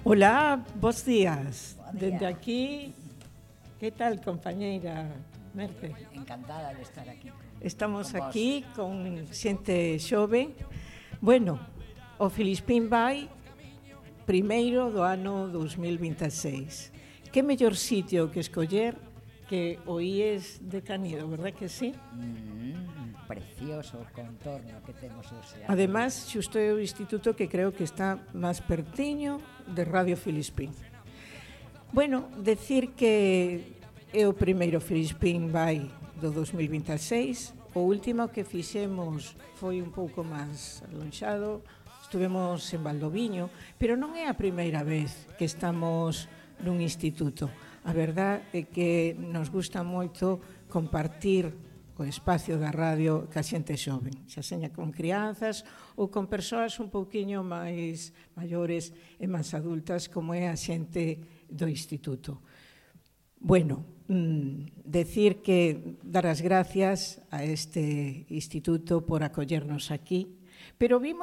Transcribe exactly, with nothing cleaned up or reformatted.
Hola, bos días. Bo día. Dende aquí, que tal, compañeira Merce? Encantada de estar aquí. Estamos con aquí con xente xove. Bueno, o Filispín vai primeiro do ano dos mil vinte e seis. Que mellor sitio que escoller que o I E S de Canido, verdad que sí? Mm, precioso contorno que temos hoxe. Ademais, xusto é o instituto que creo que está máis pertiño de Radio Filispín. Bueno, decir que é o primeiro Filispín vai do dos mil vinte e seis. O último que fixemos foi un pouco máis alonxado. Estuvemos en Valdoviño, pero non é a primeira vez que estamos nun instituto. A verdad é que nos gusta moito compartir o espacio da radio ca xente xoven, xa seña con crianzas ou con persoas un pouquiño máis maiores e máis adultas como é a xente do instituto. Bueno, mm, decir que dar as gracias a este instituto por acollernos aquí, pero vimos